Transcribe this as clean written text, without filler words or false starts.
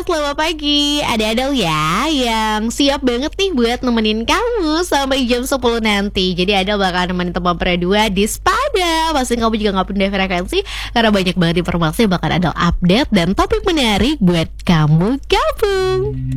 selamat pagi. Ada Adel ya yang siap banget nih buat nemenin kamu sampai jam 10 nanti. Jadi Adel bakal nemenin teman dua di Spada. Pasti kamu juga gak pindah frekuensi karena banyak banget informasi yang bakal Adel update dan topik menarik buat kamu gabung.